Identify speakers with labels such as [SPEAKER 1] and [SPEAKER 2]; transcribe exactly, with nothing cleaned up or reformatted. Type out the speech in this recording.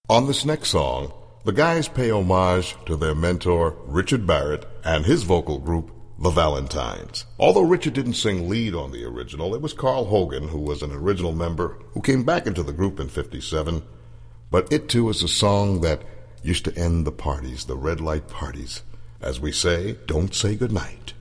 [SPEAKER 1] On this next song, the guys pay homage to their mentor, Richard Barrett, and his vocal group, The Valentines. Although Richard didn't sing lead on the original, it was Carl Hogan, who was an original member, who came back into the group in fifty-seven. But it too is a song that used to end the parties, the red light parties. As we say, don't say goodnight.